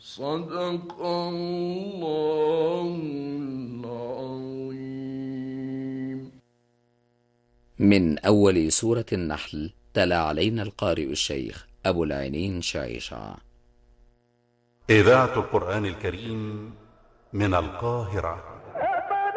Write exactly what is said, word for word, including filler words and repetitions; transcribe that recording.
صدق الله العظيم. من أول سورة النحل تلا علينا القارئ الشيخ أبو العينين شعيشع. إذاعة القرآن الكريم من القاهرة.